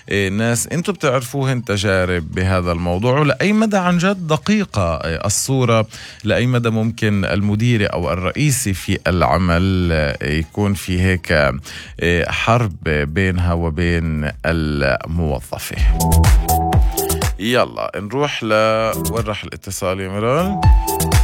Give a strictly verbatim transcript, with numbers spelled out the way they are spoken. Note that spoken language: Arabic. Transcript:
إيه ناس أنتوا بتعرفوهن تجارب بهذا الموضوع، ولأي مدى عن جد دقيقة إيه الصورة، لأي مدى ممكن المدير أو الرئيسي في العمل إيه يكون في هيك إيه حرب بينها وبين الموظفة. يلا نروح ل وين راح الاتصال يا مرال؟